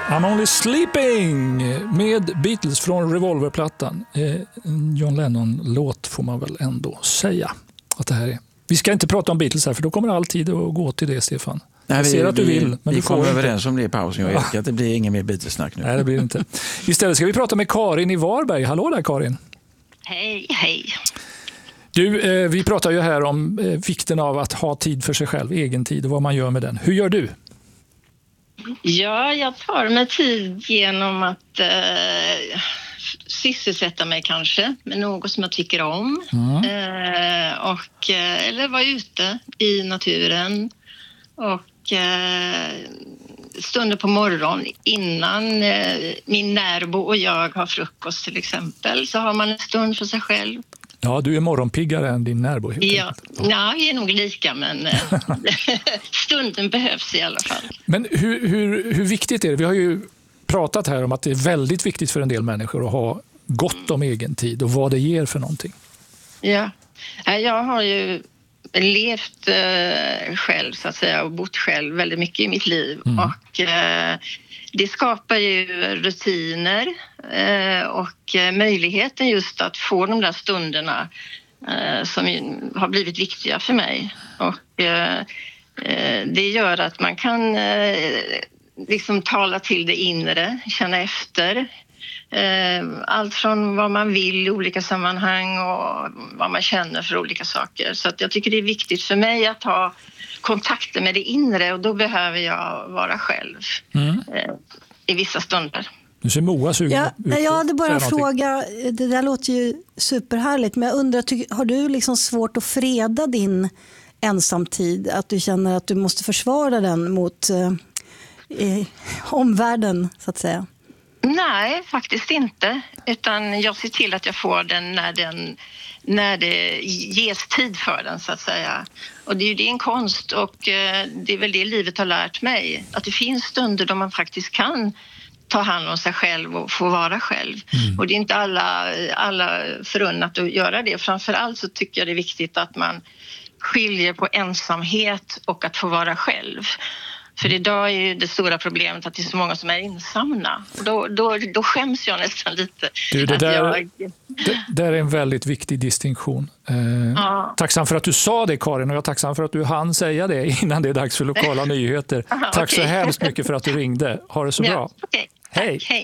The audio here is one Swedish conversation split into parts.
I'm Only Sleeping med Beatles från Revolverplattan. John Lennon-låt får man väl ändå säga att det här är. Vi ska inte prata om Beatles här för då kommer alltid att gå till det, Stefan. Nej, jag ser att du vill, men vi du får kommer inte. överens om det i pausen. Jag vet att det blir ingen mer Beatles-snack nu. Nej, det blir det inte. Istället ska vi prata med Karin i Varberg. Hallå där, Karin. Hej, hej. Du, vi pratar ju här om vikten av att ha tid för sig själv, egen tid och vad man gör med den. Hur gör du? Ja, jag tar mig tid genom att sysselsätta mig kanske med något som jag tycker om. Eller vara ute i naturen. Och stunder på morgon innan min närbo och jag har frukost till exempel så har man en stund för sig själv. Ja, du är morgonpiggare än din närbo. Ja, jag är nog lika, men stunden behövs i alla fall. Men hur viktigt är det? Vi har ju pratat här om att det är väldigt viktigt för en del människor att ha gott om egen tid och vad det ger för någonting. Ja, jag har ju levt själv så att säga och bott själv väldigt mycket i mitt liv. Och det skapar ju rutiner och möjligheten just att få de där stunderna som har blivit viktiga för mig. Och det gör att man kan liksom tala till det inre, känna efter. Allt från vad man vill i olika sammanhang och vad man känner för olika saker. Så att jag tycker det är viktigt för mig att ha kontakter med det inre och då behöver jag vara själv i vissa stunder. Nu ser Moa sugen ut. Jag hade bara en fråga, det där låter ju superhärligt, men jag undrar, har du liksom svårt att freda din ensamtid? Att du känner att du måste försvara den mot omvärlden så att säga? Nej, faktiskt inte. Utan jag ser till att jag får den när det ges tid för den så att säga. Och det är ju det en konst och det är väl det livet har lärt mig. Att det finns stunder då man faktiskt kan ta hand om sig själv och få vara själv. Och det är inte alla förunnat att göra det. Framförallt så tycker jag det är viktigt att man skiljer på ensamhet och att få vara själv. För idag är ju det stora problemet att det är så många som är ensamma. Och då skäms jag nästan lite. Du, det är en väldigt viktig distinktion. Tacksam för att du sa det, Karin, och jag är tacksam för att du hann säga det innan det är dags för lokala nyheter. Tack så hemskt mycket för att du ringde. Ha det så bra. Okay. Hej. Hej.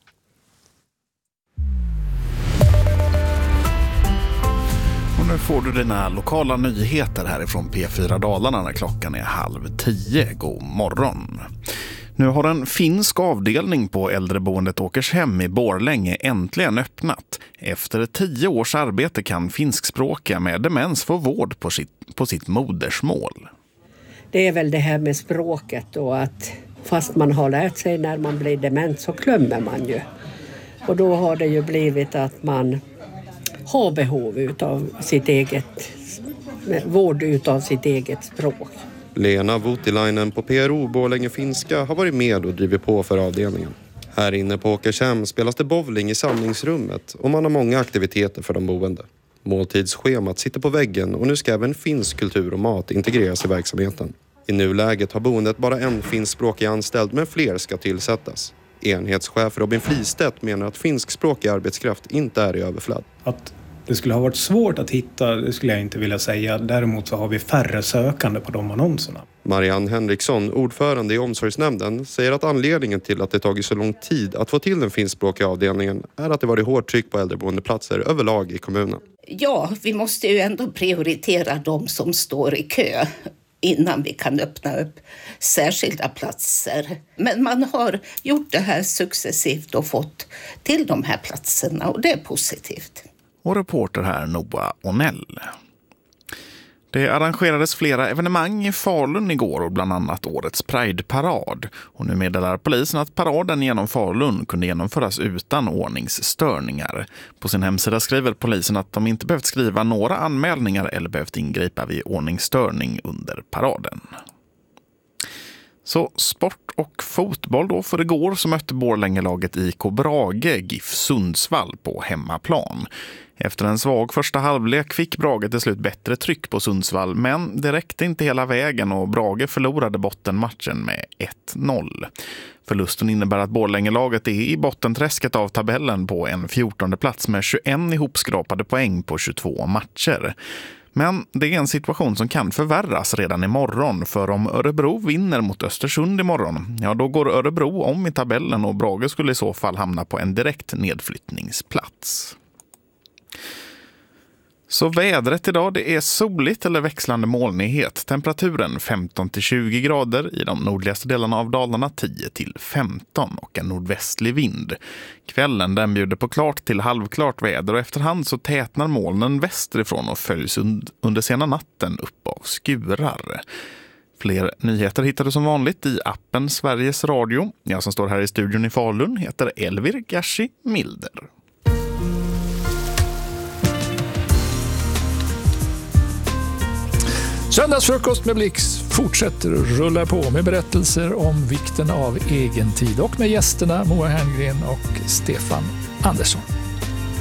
Och nu får du dina lokala nyheter härifrån P4 Dalarna när klockan är 9:30. God morgon. Nu har en finsk avdelning på äldreboendet Åkershem i Borlänge äntligen öppnat. Efter 10 års arbete kan finskspråkiga med demens få vård på sitt modersmål. Det är väl det här med språket och att fast man har lärt sig när man blir dement så glömmer man ju. Och då har det ju blivit att man har behov av sitt eget vård utav sitt eget språk. Lena Voutilainen på PRO Borlänge finska har varit med och drivit på för avdelningen. Här inne på Åkershem spelas det bowling i samlingsrummet och man har många aktiviteter för de boende. Måltidsschemat sitter på väggen och nu ska även finsk kultur och mat integreras i verksamheten. I nuläget har boendet bara en finskspråkig anställd men fler ska tillsättas. Enhetschef Robin Fristedt menar att finskspråkig arbetskraft inte är i överflöd. Att det skulle ha varit svårt att hitta, det skulle jag inte vilja säga. Däremot så har vi färre sökande på de annonserna. Marianne Henriksson, ordförande i omsorgsnämnden, säger att anledningen till att det tagit så lång tid att få till den finskspråkiga avdelningen är att det varit hårt tryck på äldreboendeplatser överlag i kommunen. Ja, vi måste ju ändå prioritera de som står i kö innan vi kan öppna upp särskilda platser. Men man har gjort det här successivt och fått till de här platserna och det är positivt. Och reporter här Noah Onell. Det arrangerades flera evenemang i Falun igår och bland annat årets Pride-parad. Och nu meddelar polisen att paraden genom Falun kunde genomföras utan ordningsstörningar. På sin hemsida skriver polisen att de inte behövt skriva några anmälningar eller behövt ingripa vid ordningsstörning under paraden. Så sport och fotboll då, för igår så mötte Borlängelaget IK Brage GIF Sundsvall på hemmaplan. Efter en svag första halvlek fick Brage till slut bättre tryck på Sundsvall, men det räckte inte hela vägen och Brage förlorade bottenmatchen med 1-0. Förlusten innebär att Borlängelaget är i bottenträsket av tabellen på en 14:e plats med 21 ihopskrapade poäng på 22 matcher. Men det är en situation som kan förvärras redan imorgon, för om Örebro vinner mot Östersund imorgon, ja då går Örebro om i tabellen och Brage skulle i så fall hamna på en direkt nedflyttningsplats. Så vädret idag, det är soligt eller växlande molnighet. Temperaturen 15-20 grader, i de nordligaste delarna av Dalarna 10-15 och en nordvästlig vind. Kvällen den bjuder på klart till halvklart väder och efterhand så tätnar molnen västerifrån och följs under sena natten upp av skurar. Fler nyheter hittar du som vanligt i appen Sveriges Radio. Jag som står här i studion i Falun heter Elvir Gashi Milder. Söndagsfrukost med Blix fortsätter rulla på med berättelser om vikten av egen tid och med gästerna Moa Herngren och Stefan Andersson.